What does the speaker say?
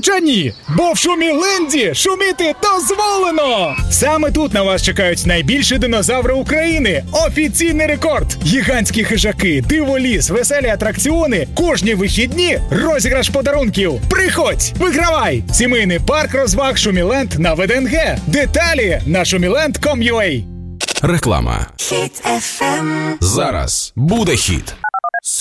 Хоча ні, бо в Шуміленді шуміти дозволено! Саме тут на вас чекають найбільші динозаври України. Офіційний рекорд! Гігантські хижаки, диволіз, веселі атракціони, кожні вихідні розіграш подарунків. Приходь, вигравай! Сімейний парк розваг Шуміленд на ВДНГ. Деталі на shumiland.com.ua. Реклама. Хіт FM. Зараз буде хіт.